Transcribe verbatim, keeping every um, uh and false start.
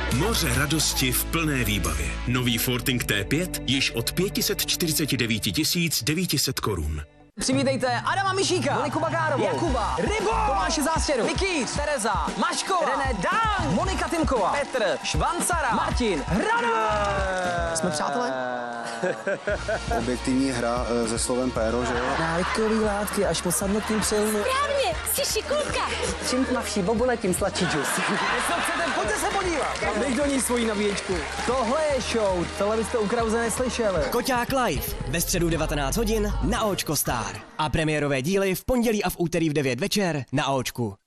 Moře radosti v plné výbavě. Nový Forting T pět již od pět set čtyřicet devět tisíc devět set korun. Přivítejte Adama Mišíka, Moniku Bagárovou, Jakuba, Rybo, Tomáše Zástěru, Mikýř, Tereza, Maškova, René Dang, Monika Timková, Petr, Švancara, Martin, Hradová. Jsme přátelé? Objektivní hra se slovem péro, že jo? Návykový látky až po samotným přilnu. Správně, jsi šikulka. Čím tmavší bobule, tím sladší džus. Co chcete, pojďte se podívat. Dej do ní svoji nabíječku. Tohle je show, tohle byste u Krause neslyšeli. Koťák live ve středu devatenáct hodin na Očko Star. A premiérové díly v pondělí a v úterý v devět večer na Očku.